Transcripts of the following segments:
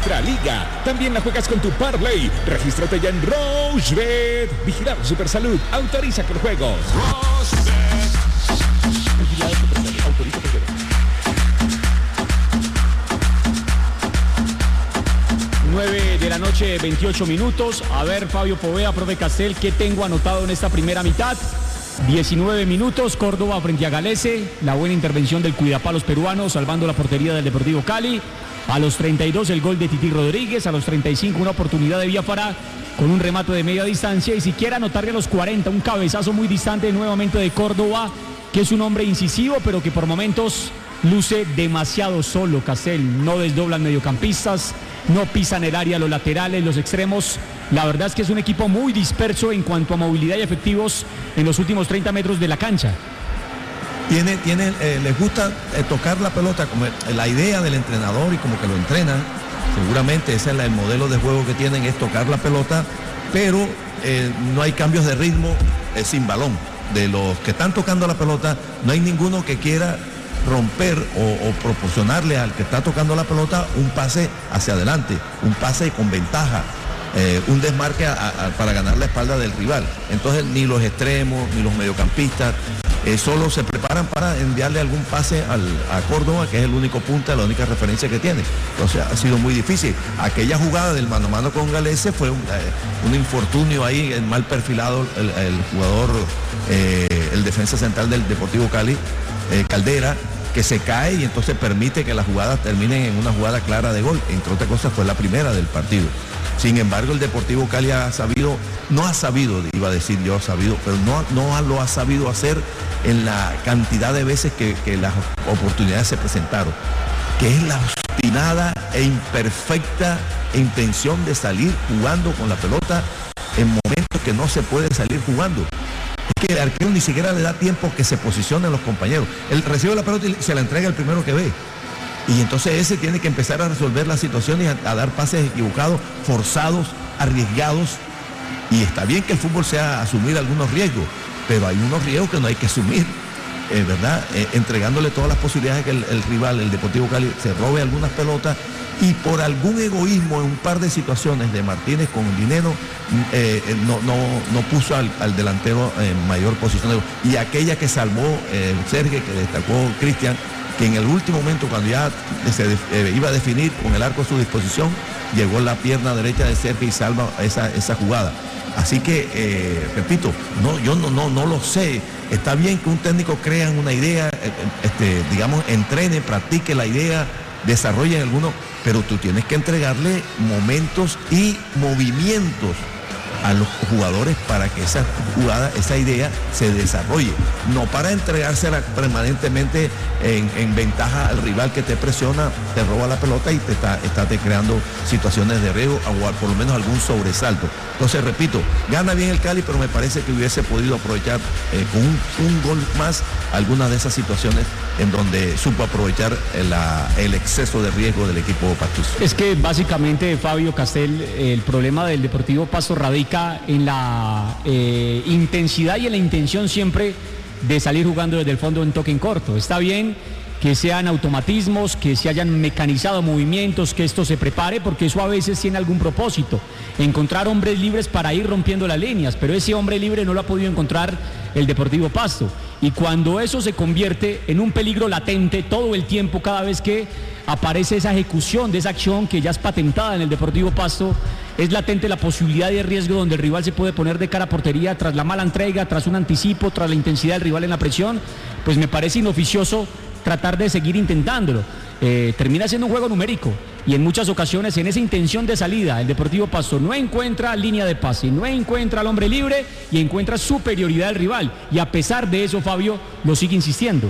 nuestra liga. También la juegas con tu parlay. Regístrate ya en Rochebet. Vigilado Supersalud. Autoriza con juegos. Vigilado Supersalud. Autoriza con juegos. 9 de la noche, 28 minutos. A ver, Fabio Poveda, profe Castel, ¿qué tengo anotado en esta primera mitad? 19 minutos, Córdoba frente a Galese. La buena intervención del cuidapalos peruano, salvando la portería del Deportivo Cali. A los 32 el gol de Titi Rodríguez. A los 35 una oportunidad de Biafara con un remate de media distancia. Y siquiera anotarle a los 40 un cabezazo muy distante nuevamente de Córdoba, que es un hombre incisivo, pero que por momentos luce demasiado solo. Castel, no desdoblan mediocampistas, no pisan el área, los laterales, los extremos. La verdad es que es un equipo muy disperso en cuanto a movilidad y efectivos en los últimos 30 metros de la cancha. Les gusta tocar la pelota, como la idea del entrenador y como que lo entrenan. Seguramente ese es el modelo de juego que tienen, es tocar la pelota, pero no hay cambios de ritmo sin balón. De los que están tocando la pelota, no hay ninguno que quiera romper o proporcionarle al que está tocando la pelota un pase hacia adelante, un pase con ventaja, un desmarque para ganar la espalda del rival. Entonces ni los extremos ni los mediocampistas solo se preparan para enviarle algún pase a Córdoba, que es el único punta, la única referencia que tiene. Entonces ha sido muy difícil. Aquella jugada del mano a mano con Galese fue un infortunio ahí, mal perfilado el jugador, el defensa central del Deportivo Cali, Caldera, que se cae y entonces permite que las jugadas terminen en una jugada clara de gol. Entre otras cosas fue la primera del partido. Sin embargo, el Deportivo Cali no ha sabido, iba a decir yo sabido, pero no lo ha sabido hacer en la cantidad de veces que las oportunidades se presentaron, que es la obstinada e imperfecta intención de salir jugando con la pelota en momentos que no se puede salir jugando. Es que el arquero ni siquiera le da tiempo que se posicionen los compañeros. Él recibe la pelota y se la entrega el primero que ve. Y entonces ese tiene que empezar a resolver las situaciones, a dar pases equivocados, forzados, arriesgados. Y está bien que el fútbol sea asumir algunos riesgos, pero hay unos riesgos que no hay que asumir, ¿verdad? Entregándole todas las posibilidades que el rival, el Deportivo Cali, se robe algunas pelotas. Y por algún egoísmo en un par de situaciones de Martínez con el dinero, no puso al delantero en mayor posición. Y aquella que salvó Sergio, que destacó Cristian, que en el último momento, cuando ya se iba a definir con el arco a su disposición, llegó la pierna derecha de Sergio y salva esa jugada. Así que, repito, yo no lo sé. Está bien que un técnico crea una idea, entrene, practique la idea, desarrolle alguno, pero tú tienes que entregarle momentos y movimientos a los jugadores para que esa jugada, esa idea se desarrolle, no para entregársela permanentemente en ventaja al rival que te presiona, te roba la pelota y te está creando situaciones de riesgo o por lo menos algún sobresalto. Entonces, repito, gana bien el Cali, pero me parece que hubiese podido aprovechar con un gol más algunas de esas situaciones en donde supo aprovechar el exceso de riesgo del equipo pastuso. Es que básicamente, Fabio Castel, el problema del Deportivo Pasto radica en la intensidad y en la intención siempre de salir jugando desde el fondo en toque en corto. Está bien que sean automatismos, que se hayan mecanizado movimientos, que esto se prepare, porque eso a veces tiene algún propósito, encontrar hombres libres para ir rompiendo las líneas, pero ese hombre libre no lo ha podido encontrar el Deportivo Pasto, y cuando eso se convierte en un peligro latente todo el tiempo, cada vez que aparece esa ejecución de esa acción que ya es patentada en el Deportivo Pasto, es latente la posibilidad de riesgo donde el rival se puede poner de cara a portería tras la mala entrega, tras un anticipo, tras la intensidad del rival en la presión. Pues me parece inoficioso tratar de seguir intentándolo. Termina siendo un juego numérico y en muchas ocasiones en esa intención de salida el Deportivo Pasto no encuentra línea de pase, no encuentra al hombre libre y encuentra superioridad del rival, y a pesar de eso, Fabio, lo sigue insistiendo.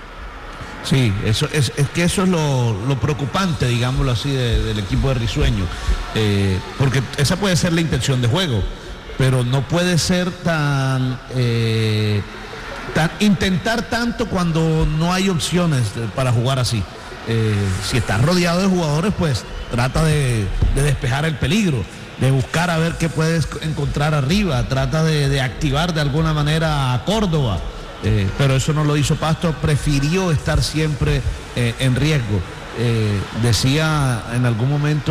Sí, eso es que eso es lo preocupante, digámoslo así, del equipo de Risueño, porque esa puede ser la intención de juego, pero no puede ser intentar tanto cuando no hay opciones para jugar así. Si estás rodeado de jugadores, pues trata de despejar el peligro, de buscar a ver qué puedes encontrar arriba, trata de activar de alguna manera a Córdoba. Pero eso no lo hizo Pasto, prefirió estar siempre en riesgo. decía en algún momento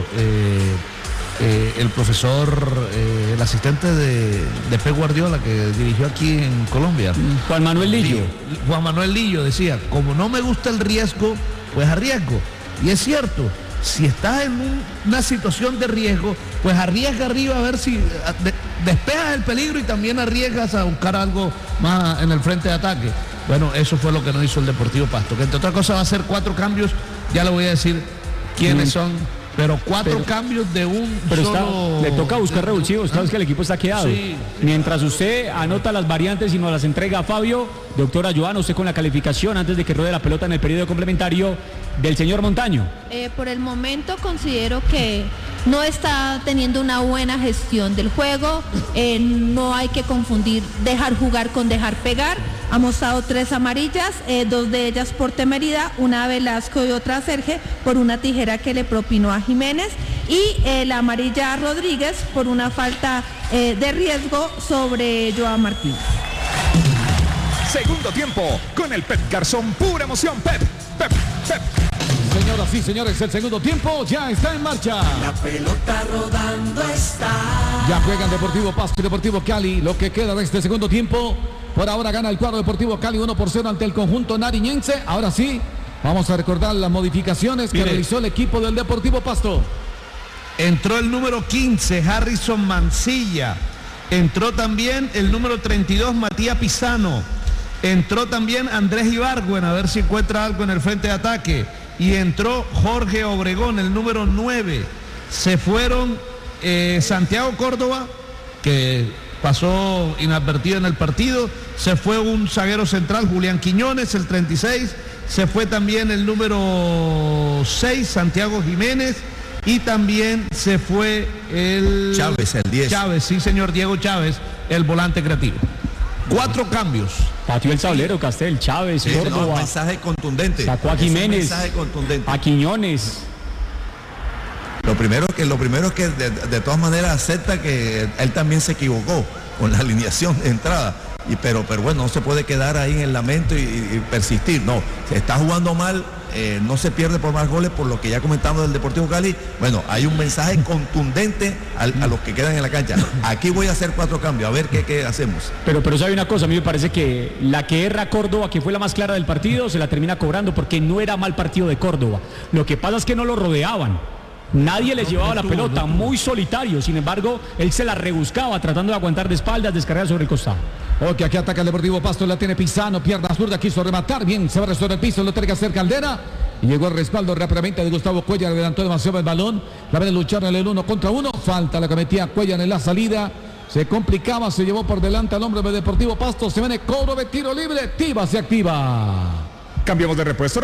el profesor, el asistente de Pep Guardiola, que dirigió aquí en Colombia, Juan Manuel Lillo. Juan Manuel Lillo decía, como no me gusta el riesgo, pues arriesgo. Y es cierto, si estás en una situación de riesgo, pues arriesga arriba a ver si despejas el peligro y también arriesgas a buscar algo más en el frente de ataque. Bueno, eso fue lo que no hizo el Deportivo Pasto, que entre otras cosas va a hacer 4 cambios, ya le voy a decir quiénes son, pero 4 cambios de un solo... le toca buscar revulsivos, sabes que el equipo está quedado. Sí. Mientras usted anota las variantes y nos las entrega a Fabio, doctora Joana, usted con la calificación antes de que ruede la pelota en el periodo complementario del señor Montaño. Por el momento considero que no está teniendo una buena gestión del juego, no hay que confundir dejar jugar con dejar pegar. Ha mostrado 3 amarillas, 2 de ellas por temeridad, una a Velasco y otra a Serge por una tijera que le propinó a Jiménez, y la amarilla a Rodríguez por una falta de riesgo sobre Joan Martínez. Segundo tiempo con el Pep Garzón, pura emoción. Pep. Señoras y señores, el segundo tiempo ya está en marcha. La pelota rodando está. Ya juegan Deportivo Pasto y Deportivo Cali. Lo que queda de este segundo tiempo. Por ahora gana el cuadro Deportivo Cali 1-0 ante el conjunto nariñense. Ahora sí, vamos a recordar las modificaciones que realizó el equipo del Deportivo Pasto. Entró el número 15, Harrison Mancilla. Entró también el número 32, Matías Pisano. Entró también Andrés Ibargüen, a ver si encuentra algo en el frente de ataque. Y entró Jorge Obregón, el número 9. Se fueron Santiago Córdoba, que pasó inadvertido en el partido. Se fue un zaguero central, Julián Quiñones, el 36. Se fue también el número 6, Santiago Jiménez. Y también se fue el... Chávez, el 10. Chávez, sí señor, Diego Chávez, el volante creativo. 4 cambios. Pateó el tablero, Castel, Chávez, sí, Córdoba. No, mensaje contundente. Sacó a Jiménez, a Quiñones. Lo primero es que de todas maneras acepta que él también se equivocó con la alineación de entrada. Pero bueno, no se puede quedar ahí en el lamento y persistir. No, se está jugando mal, no se pierde por más goles, por lo que ya comentamos del Deportivo Cali. Bueno, hay un mensaje contundente a los que quedan en la cancha. Aquí voy a hacer 4 cambios, a ver qué hacemos. Pero sabe una cosa, a mí me parece que la que erra Córdoba, que fue la más clara del partido, se la termina cobrando porque no era mal partido de Córdoba. Lo que pasa es que no lo rodeaban. Nadie le llevaba la pelota, muy solitario. Sin embargo, él se la rebuscaba tratando de aguantar de espaldas, descargar sobre el costado. Ok, aquí ataca el Deportivo Pasto, la tiene Pisano, pierna zurda, quiso rematar, bien, se va a restaurar el piso, lo tiene que hacer Caldera. Y llegó el respaldo rápidamente de Gustavo Cuellar, adelantó demasiado el balón. La ven luchar en el 1 contra 1, falta la que metía Cuellar en la salida. Se complicaba, se llevó por delante al hombre del Deportivo Pasto, se viene cobro de tiro libre, Tiva se activa. Cambiamos de repuestos,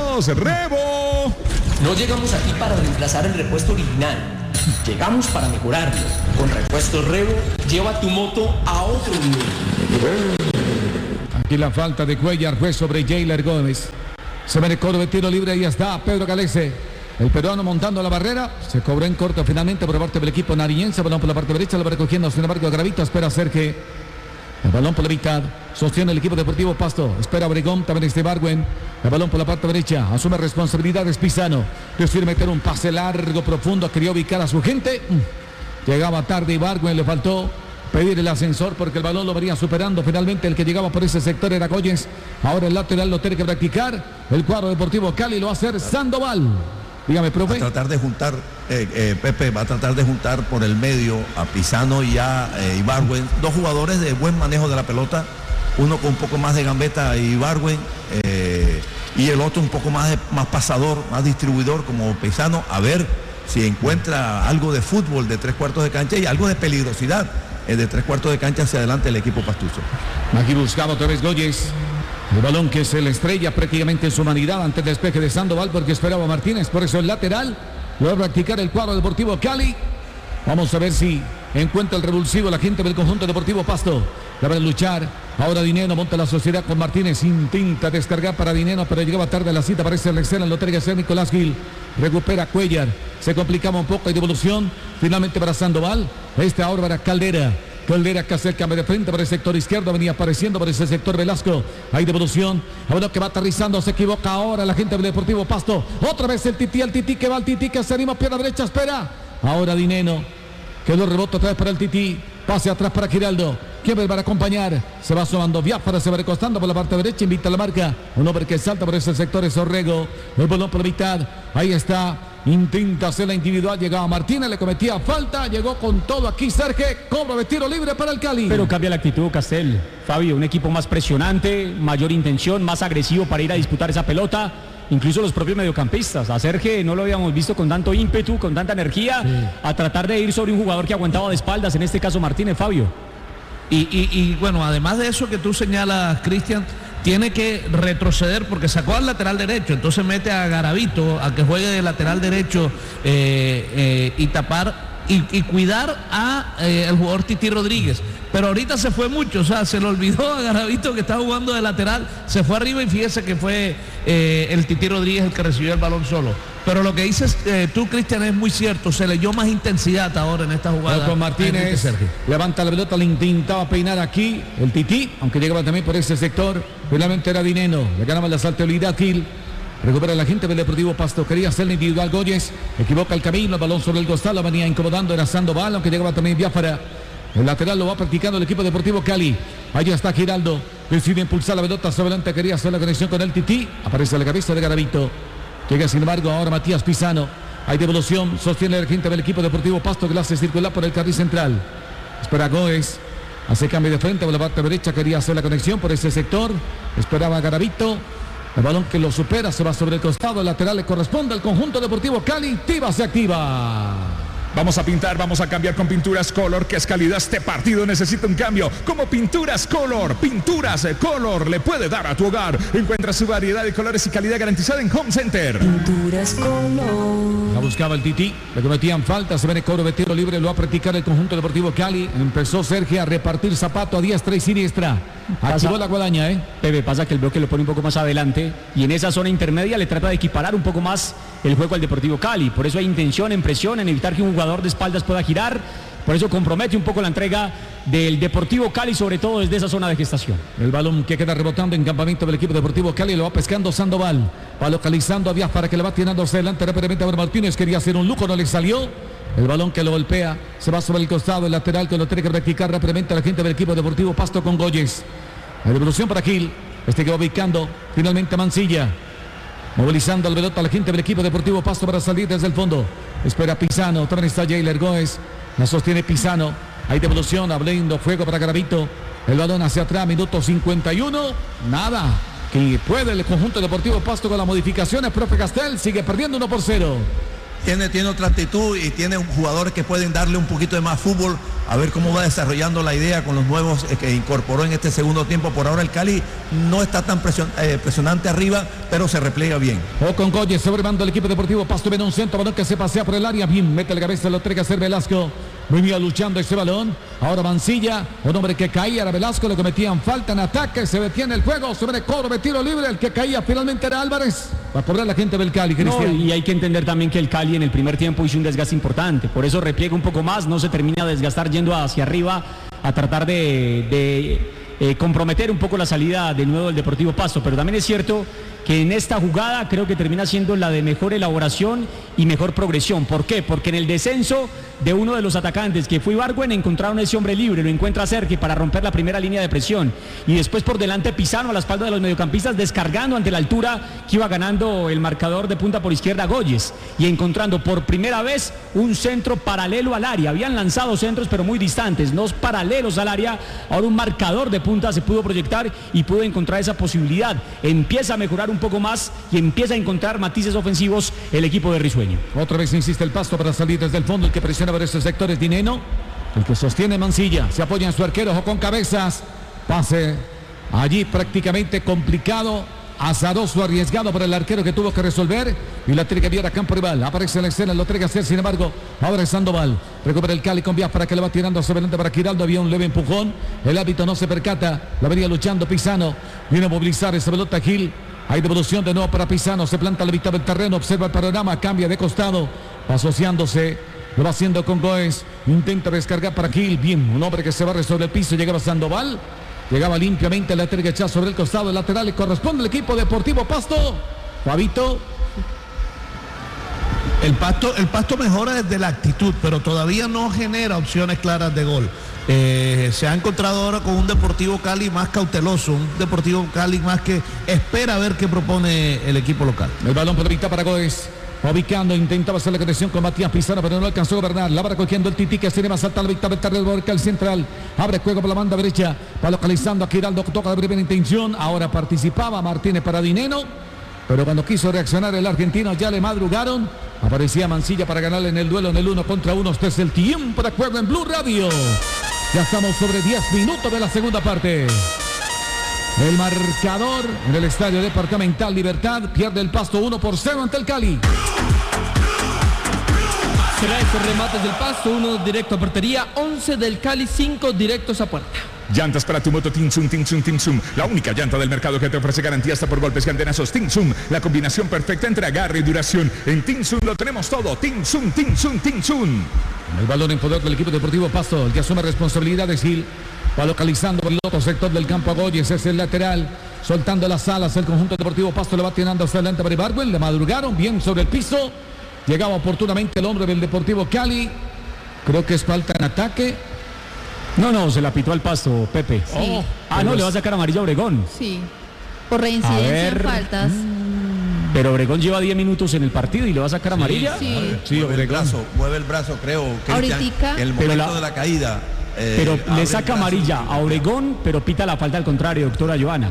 Rebo. No llegamos aquí para reemplazar el repuesto original. Llegamos para mejorarlo. Con Repuestos Rebo, lleva tu moto a otro nivel. Aquí la falta de Cuellar fue sobre Jailer Gómez. Se viene cobro de tiro libre y ya está Pedro Galese. El peruano montando la barrera. Se cobró en corto finalmente por parte del equipo nariñense. Balón por la parte derecha, lo va recogiendo. Sin embargo, Gravito espera hacer que... El balón por la mitad, sostiene el equipo Deportivo Pasto, espera Obregón, también Ibargüen, el balón por la parte derecha, asume responsabilidades Pisano, decide meter un pase largo, profundo, quería ubicar a su gente, llegaba tarde Ibargüen, le faltó pedir el ascensor porque el balón lo venía superando, finalmente el que llegaba por ese sector era Goyens, ahora el lateral lo tiene que practicar, el cuadro Deportivo Cali lo va a hacer Sandoval. Dígame, profe. Va a tratar de juntar, Pepe, va a tratar de juntar por el medio a Pisano y a Ibargüen, 2 jugadores de buen manejo de la pelota, uno con un poco más de gambeta, Ibargüen, y el otro un poco más pasador, más distribuidor como Pisano, a ver si encuentra algo de fútbol de 3/4 de cancha y algo de peligrosidad de 3/4 de cancha hacia adelante el equipo pastuso. Aquí buscaba otra vez Goyes. El balón que se le estrella prácticamente en su humanidad ante el despeje de Sandoval porque esperaba a Martínez, por eso el lateral lo va a practicar el cuadro Deportivo Cali. Vamos a ver si encuentra el revulsivo la gente del conjunto Deportivo Pasto. La van a luchar. Ahora Dineno monta la sociedad con Martínez. Intenta descargar para Dineno, pero llegaba tarde a la cita. Parece el excel, lo tiene que hacer Nicolás Gil. Recupera Cuellar. Se complicaba un poco. Hay devolución finalmente para Sandoval. Ahora para Caldera. Caldera que hace el cambio de frente por el sector izquierdo. Venía apareciendo por ese sector Velasco. Hay devolución. Ahora que va aterrizando. Se equivoca ahora la gente del Deportivo Pasto. Otra vez el Tití que va al Tití que se anima. Pierna derecha. Espera. Ahora Dineno. Quedó el rebote otra vez para el Tití. Pase atrás para Giraldo. ¿Quién va a acompañar? Se va sumando Biafara, se va recostando por la parte derecha, invita a la marca. Un hombre que salta por ese sector es Orrego. El balón por la mitad. Ahí está. Intenta hacer la individual. Llegaba Martínez, le cometía falta. Llegó con todo aquí Serge. Cobra de tiro libre para el Cali. Pero cambia la actitud Castel. Fabio, un equipo más presionante, mayor intención, más agresivo para ir a disputar esa pelota. Incluso los propios mediocampistas. A Serge no lo habíamos visto con tanto ímpetu, con tanta energía, sí, a tratar de ir sobre un jugador que aguantaba de espaldas, en este caso Martínez, Fabio. Y bueno, además de eso que tú señalas, Cristian, tiene que retroceder porque sacó al lateral derecho, entonces mete a Garavito a que juegue de lateral derecho y tapar y cuidar a el jugador Tití Rodríguez. Pero ahorita se fue mucho, o sea, se le olvidó a Garavito que estaba jugando de lateral, se fue arriba y fíjese que fue el Tití Rodríguez el que recibió el balón solo. Pero lo que dices tú, Cristian, es muy cierto, se le dio más intensidad ahora en esta jugada. Con Martínez levanta la pelota, le intentaba peinar aquí el Tití, aunque llegaba también por ese sector. Finalmente era Dineno, le ganaba la saltabilidad Gil. Recupera la gente del Deportivo Pasto. Quería hacer la individual Goyes. Equivoca el camino. El balón sobre el costado. Venía incomodando. Era Sandoval. Aunque llegaba también Biafara. El lateral lo va practicando el equipo Deportivo Cali. Allá está Giraldo. Decide impulsar la pelota sobre adelante. Quería hacer la conexión con el Tití. Aparece la cabeza de Garavito. Llega sin embargo ahora Matías Pisano. Hay devolución. Sostiene la gente del equipo Deportivo Pasto que la hace circular por el carril central. Espera Goes. Hace cambio de frente por la parte derecha. Quería hacer la conexión por ese sector. Esperaba Garavito. El balón que lo supera se va sobre el costado. El lateral le corresponde al conjunto Deportivo Cali. Tiva se activa. Vamos a pintar, vamos a cambiar con Pinturas Color, que es calidad. Este partido necesita un cambio. Como Pinturas Color le puede dar a tu hogar. Encuentra su variedad de colores y calidad garantizada en Home Center. Pinturas Color. La buscaba el Tití, le cometían falta. Se viene cobro de tiro libre, lo va a practicar el conjunto Deportivo Cali. Empezó Sergio a repartir zapato a diestra y siniestra. Activó la guadaña, Pepe, pasa que el bloque lo pone un poco más adelante y en esa zona intermedia le trata de equiparar un poco más el juego al Deportivo Cali. Por eso hay intención, en presión, en evitar que un jugador de espaldas pueda girar. Por eso compromete un poco la entrega del Deportivo Cali, sobre todo desde esa zona de gestación. El balón que queda rebotando en campamento del equipo Deportivo Cali, lo va pescando Sandoval. Va localizando a Díaz para que le va tirando hacia adelante rápidamente a Martínez. Quería hacer un lujo, no le salió. El balón que lo golpea, se va sobre el costado, el lateral que lo tiene que practicar rápidamente a la gente del equipo Deportivo Pasto con Goyes. La devolución para Gil, que va ubicando finalmente a Mancilla. Movilizando el pelota a la gente del equipo Deportivo Pasto para salir desde el fondo. Espera Pisano, también está Jailer Goes. La sostiene Pisano. Hay devolución, abriendo fuego para Garavito. El balón hacia atrás, minuto 51. Nada. Que puede el conjunto Deportivo Pasto con las modificaciones. Profe Castel sigue perdiendo 1-0. Tiene otra actitud y tiene jugadores que pueden darle un poquito de más fútbol, a ver cómo va desarrollando la idea con los nuevos que incorporó en este segundo tiempo. Por ahora el Cali no está tan presionante arriba, pero se repliega bien. O con Goyes sobre mando el equipo Deportivo Pasto, viene un centro, balón que se pasea por el área, bien, mete la cabeza, lo tiene que hacer Velasco. Venía luchando ese balón, ahora Mancilla, un hombre que caía, era Velasco, le cometían falta en ataque, se detiene el juego, sobre cobro de tiro libre, el que caía finalmente era Álvarez, para cobrar la gente del Cali, Cristian. No, y hay que entender también que el Cali en el primer tiempo hizo un desgaste importante, por eso repliega un poco más, no se termina de desgastar yendo hacia arriba a tratar de comprometer un poco la salida de nuevo del Deportivo Pasto, pero también es cierto que en esta jugada creo que termina siendo la de mejor elaboración y mejor progresión. ¿Por qué? Porque en el descenso de uno de los atacantes, que fue Ibargüen, encontraron ese hombre libre, lo encuentra Sergio para romper la primera línea de presión. Y después por delante Pisano a la espalda de los mediocampistas, descargando ante la altura que iba ganando el marcador de punta por izquierda Goyes. Y encontrando por primera vez un centro paralelo al área. Habían lanzado centros pero muy distantes, no paralelos al área. Ahora un marcador de punta se pudo proyectar y pudo encontrar esa posibilidad. Empieza a mejorar un poco más y empieza a encontrar matices ofensivos el equipo de Risueño. Otra vez insiste el Pasto para salir desde el fondo. El que presiona por estos sectores, Dineno. El que sostiene Mancilla. Se apoya en su arquero, ojo con Cabezas. Pase allí prácticamente complicado, azaroso, arriesgado por el arquero que tuvo que resolver. Y la tiene que enviar a campo rival. Aparece en la escena, lo tiene que hacer, sin embargo. Ahora es Sandoval. Recupera el Cali con Vías para que le va tirando sobre adelante para Giraldo. Había un leve empujón. El árbitro no se percata. La venía luchando Pisano. Viene a movilizar esa pelota Gil. Hay devolución de nuevo para Pisano, se planta a la mitad del terreno, observa el panorama, cambia de costado, asociándose, lo va haciendo con Goes, Intenta descargar para Gil. Bien, un hombre que se barre sobre el piso. Llegaba Sandoval. Llegaba limpiamente el lateral echado sobre el costado. El lateral le corresponde al equipo Deportivo Pasto. Fabito. El Pasto mejora desde la actitud, pero todavía no genera opciones claras de gol. Se ha encontrado ahora con un Deportivo Cali más cauteloso, un Deportivo Cali más que espera a ver qué propone el equipo local. El balón por mitad para Gómez. Ubicando, intentaba hacer la conexión con Matías Pizarro, pero no alcanzó a gobernar. La va recogiendo el Titi, que tiene más alta la victoria del Borca, central. Abre juego por la banda derecha. Va localizando a Giraldo, toca de primera intención. Ahora participaba Martínez para Dineno, pero cuando quiso reaccionar el argentino ya le madrugaron. Aparecía Mancilla para ganarle en el duelo en el 1 contra 1. Este es el tiempo de juego en Blue Radio. Ya estamos sobre 10 minutos de la segunda parte. El marcador en el Estadio Departamental Libertad pierde el Pasto 1-0 ante el Cali. 13 remates del Pasto, 1 directo a portería, 11 del Cali, 5 directos a puerta. Llantas para tu moto Tinsum, la única llanta del mercado que te ofrece garantía hasta por golpes y antenazos. Tinsum, la combinación perfecta entre agarre y duración. En Tinsum lo tenemos todo. Tinsum. El balón en poder del equipo Deportivo Pasto, el que asume responsabilidades. Gil va localizando por el otro sector del campo a Goyes, es el lateral, soltando las alas. El conjunto Deportivo Pasto le va tirando hacia adelante para Ibargüen. Le madrugaron bien sobre el piso. Llegaba oportunamente el hombre del Deportivo Cali. Creo que es falta en ataque. No, se la pitó al Pasto, Pepe. Sí. No, le va a sacar amarilla a Obregón. Sí, por reincidencia en faltas. Pero Obregón lleva 10 minutos en el partido y le va a sacar amarilla. Sí. Mueve el brazo, creo, Ahoritica. el momento de la caída. Pero le saca amarilla a Obregón, pero pita la falta al contrario, doctora Joana.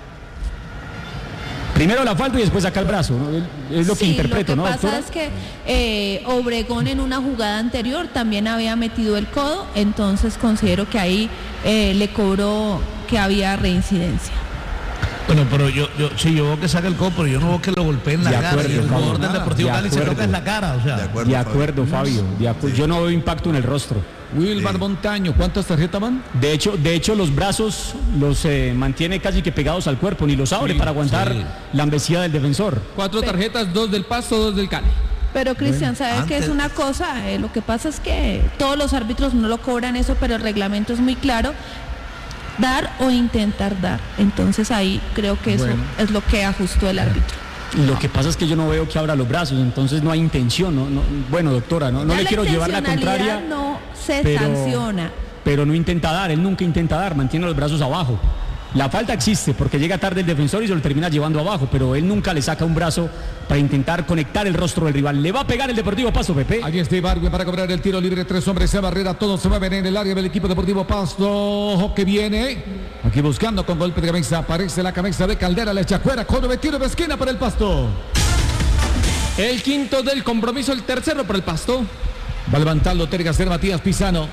Primero la falta y después saca el brazo, ¿no? Es lo que interpreto, ¿no, doctora? Lo que pasa es que Obregón en una jugada anterior también había metido el codo, entonces considero que ahí le cobró que había reincidencia. Bueno, pero yo veo que saca el codo, pero yo no veo que lo golpee en la cara. Y el jugador del Deportivo Cali se toca en la cara, o sea. De acuerdo, Fabio. Yo no veo impacto en el rostro. Wilmar Montaño, ¿cuántas tarjetas van? De hecho, los brazos los mantiene casi que pegados al cuerpo, ni los abre para aguantar la embestida del defensor. 4 tarjetas, 2 del Pasto, 2 del Cali. Pero Cristian, ¿sabe qué es una cosa? Lo que pasa es que todos los árbitros no lo cobran eso, pero el reglamento es muy claro. Dar o intentar dar. Entonces ahí creo que eso es lo que ajustó el árbitro. Lo que pasa es que yo no veo que abra los brazos, entonces no hay intención. Bueno, doctora, no le quiero llevar la contraria. No se sanciona. Pero no intenta dar, él nunca intenta dar, mantiene los brazos abajo. La falta existe porque llega tarde el defensor y se lo termina llevando abajo, pero él nunca le saca un brazo para intentar conectar el rostro del rival. Le va a pegar el Deportivo Pasto, Pepe. Allí está Ibargüen para cobrar el tiro libre. 3 hombres se barrera, todos se mueven en el área del equipo Deportivo Pasto. Ojo que viene. Aquí buscando con golpe de cabeza. Aparece la cabeza de Caldera, le echa fuera. Córdoba, tiro de esquina para el Pasto. El quinto del compromiso, el tercero para el Pasto. Va levantando Tergacer Matías Pizano.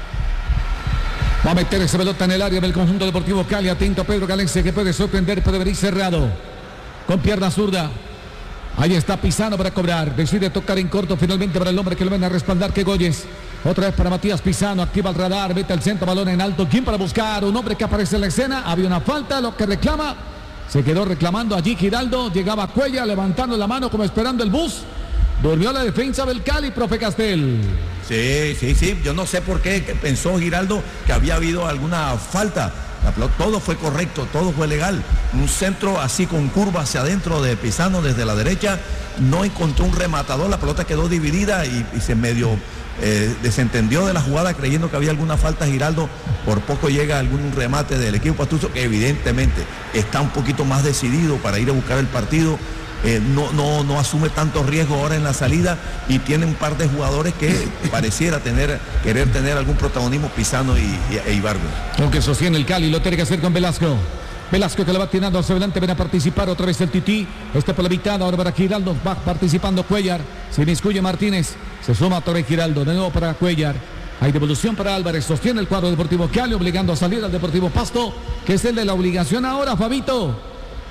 Va a meter esa pelota en el área del conjunto Deportivo Cali. Atento a Pedro Galense, que puede sorprender, puede venir cerrado. Con pierna zurda. Ahí está Pizano para cobrar. Decide tocar en corto finalmente para el hombre que lo ven a respaldar, que Goyes. Otra vez para Matías Pizano. Activa el radar, mete al centro, balón en alto. ¿Quién para buscar? Un hombre que aparece en la escena. Había una falta, lo que reclama. Se quedó reclamando allí Giraldo. Llegaba Cuella levantando la mano como esperando el bus. Durmió la defensa del Cali, profe Castel. Sí. Yo no sé por qué pensó Giraldo que había habido alguna falta. Todo fue correcto, todo fue legal. Un centro así con curva hacia adentro de Pizano desde la derecha. No encontró un rematador, la pelota quedó dividida y se medio desentendió de la jugada creyendo que había alguna falta. Giraldo, por poco llega algún remate del equipo pastuso, que evidentemente está un poquito más decidido para ir a buscar el partido. No asume tanto riesgo ahora en la salida y tiene un par de jugadores que pareciera querer tener algún protagonismo, Pizano e Ibargüen. Aunque sostiene el Cali, lo tiene que hacer con Velasco. Velasco que le va tirando hacia adelante, ven a participar otra vez el Tití. Por la mitad, ahora para Giraldo, va participando Cuellar. Se inmiscuye Martínez, se suma otra vez Giraldo, de nuevo para Cuellar. Hay devolución para Álvarez, sostiene el cuadro Deportivo Cali, obligando a salir al Deportivo Pasto, que es el de la obligación ahora, Fabito.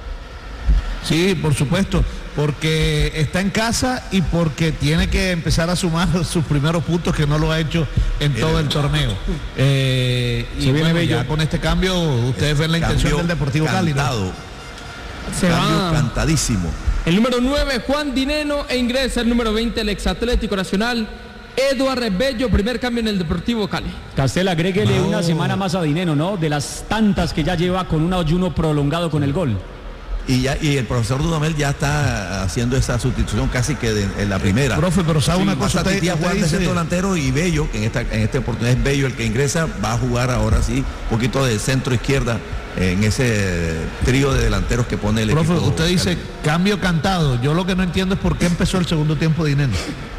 Sí, por supuesto, porque está en casa y porque tiene que empezar a sumar sus primeros puntos, que no lo ha hecho en todo el torneo. Y viene bello. Ya con este cambio, ustedes ven la intención del Deportivo Cali, ¿no? Se va cantadísimo. El número 9, Juan Dineno, e ingresa el número 20, el ex Atlético Nacional, Eduard Bello, primer cambio en el Deportivo Cali. Castel, agréguele una semana más a Dineno, ¿no? De las tantas que ya lleva con un ayuno prolongado con el gol. Y el profesor Dudamel ya está haciendo esa sustitución casi que en la primera. Profe, pero sabe una cosa, usted jugar de centro delantero y Bello, que en esta oportunidad es Bello el que ingresa, va a jugar ahora sí, un poquito de centro izquierda en ese trío de delanteros que pone el profe, equipo. Usted dice cambio cantado. Yo lo que no entiendo es por qué empezó el segundo tiempo de Dineno.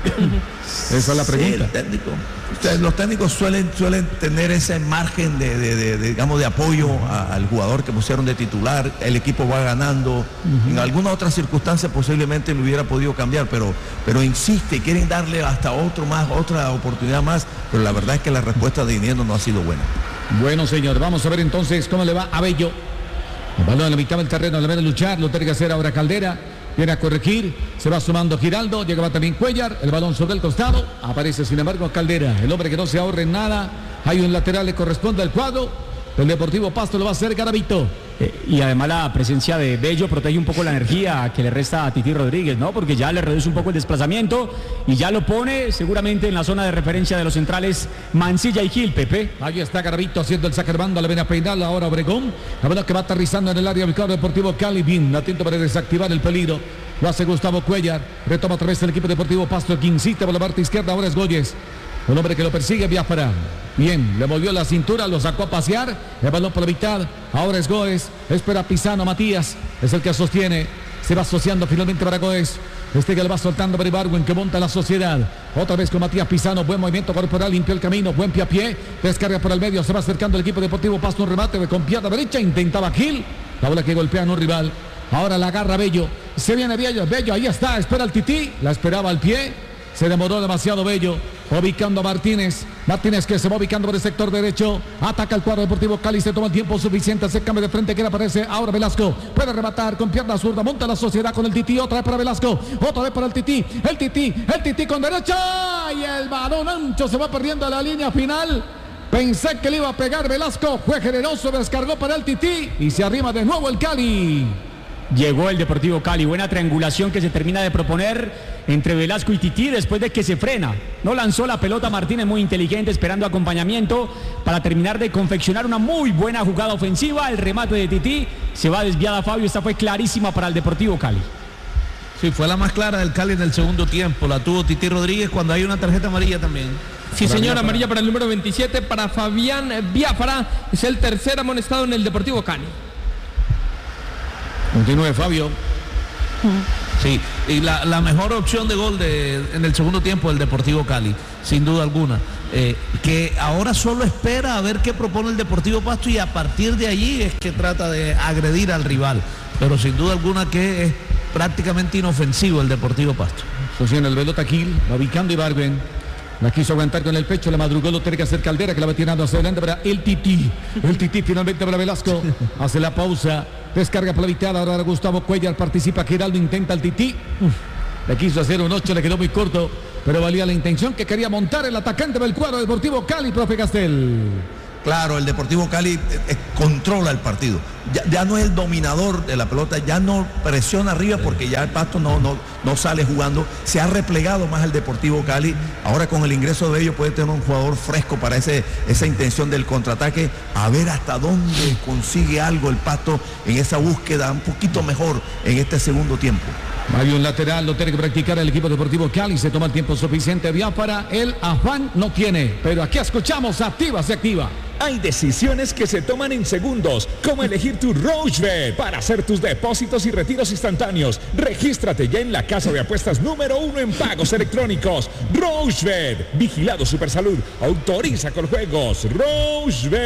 Esa es la pregunta. Sí, el técnico. Los técnicos suelen tener ese margen de apoyo al jugador que pusieron de titular. El equipo va ganando. En alguna otra circunstancia posiblemente lo hubiera podido cambiar, pero insiste, quieren darle hasta otra oportunidad más, pero la verdad es que la respuesta de Dineno no ha sido buena. Bueno, señor, vamos a ver entonces cómo le va a Bello. El balón en la mitad del terreno, le viene a luchar, lo tiene que hacer ahora Caldera. Viene a corregir, se va sumando Giraldo, llegaba también Cuellar, el balón sobre el costado, aparece sin embargo Caldera, el hombre que no se ahorre en nada. Hay un lateral, le corresponde al cuadro. El Deportivo Pasto lo va a hacer Garavito. Y además la presencia de Bello protege un poco la energía que le resta a Titi Rodríguez, ¿no? Porque ya le reduce un poco el desplazamiento y ya lo pone seguramente en la zona de referencia de los centrales Mancilla y Gil, Pepe. Ahí está Garavito haciendo el saque de banda, le viene a peinar ahora Obregón. La verdad que va aterrizando en el área del cuadro Deportivo Cali, bien atento para desactivar el peligro. Lo hace Gustavo Cuellar, retoma otra vez el equipo Deportivo Pasto, quincita por la parte izquierda, ahora es Goyes. El hombre que lo persigue, Biafra. Bien, le movió la cintura, lo sacó a pasear. El balón por la mitad. Ahora es Goes. Espera Pisano, Matías. Es el que sostiene. Se va asociando finalmente para Goes. Que le va soltando para Ibargüen, que monta la sociedad. Otra vez con Matías Pisano. Buen movimiento corporal, limpió el camino. Buen pie a pie. Descarga por el medio. Se va acercando el equipo Deportivo Pasto. Un remate con pierna derecha. Intentaba Gil. La bola que golpea a un rival. Ahora la agarra Bello. Se viene Bello. Bello, ahí está. Espera el Tití. La esperaba al pie. Se demoró demasiado Bello, ubicando a Martínez. Martínez que se va ubicando por el sector derecho. Ataca el cuadro Deportivo Cali, se toma el tiempo suficiente. Se cambia de frente, que le aparece ahora Velasco. Puede rematar con pierna zurda, monta la sociedad con el Tití. Otra vez para Velasco, otra vez para el Tití. El Tití con derecha. Y el balón ancho se va perdiendo a la línea final. Pensé que le iba a pegar Velasco. Fue generoso, descargó para el Tití. Y se arrima de nuevo el Cali. Llegó el Deportivo Cali, buena triangulación que se termina de proponer entre Velasco y Tití después de que se frena. No lanzó la pelota Martínez, muy inteligente, esperando acompañamiento para terminar de confeccionar una muy buena jugada ofensiva. El remate de Tití se va desviada, Fabio, esta fue clarísima para el Deportivo Cali. Sí, fue la más clara del Cali en el segundo tiempo. La tuvo Tití Rodríguez cuando hay una tarjeta amarilla también. Sí, señor, amarilla para el número 27, para Fabián Biafara. Es el tercer amonestado en el Deportivo Cali. Continúe, Fabio. Sí, y la mejor opción de gol en el segundo tiempo del Deportivo Cali, sin duda alguna. Que ahora solo espera a ver qué propone el Deportivo Pasto y a partir de allí es que trata de agredir al rival. Pero sin duda alguna que es prácticamente inofensivo el Deportivo Pasto. Sostiene el pelota Gil, va ubicando Ibargüen. La quiso aguantar con el pecho, le madrugó, lo tiene que hacer Caldera, que la va tirando hacia adelante para el Tití. El Tití finalmente para Velasco. Hace la pausa, descarga por la mitad, ahora Gustavo Cuellar participa, Giraldo intenta el Tití. Le quiso hacer un 8, le quedó muy corto, pero valía la intención que quería montar el atacante del cuadro Deportivo Cali, profe Castel. Claro, el Deportivo Cali controla el partido. Ya no es el dominador de la pelota, ya no presiona arriba porque ya el Pasto no sale jugando. Se ha replegado más el Deportivo Cali. Ahora con el ingreso de ellos puede tener un jugador fresco para esa intención del contraataque. A ver hasta dónde consigue algo el Pasto en esa búsqueda un poquito mejor en este segundo tiempo. Hay un lateral, lo tiene que practicar el equipo Deportivo Cali, se toma el tiempo suficiente. Biafara, el afán no tiene, pero aquí escuchamos, activa, se activa. Hay decisiones que se toman en segundos, como elegir tu Rochebet para hacer tus depósitos y retiros instantáneos. Regístrate ya en la casa de apuestas número 1 en pagos electrónicos. Rochebet, vigilado Supersalud, autoriza con juegos. Rochebet.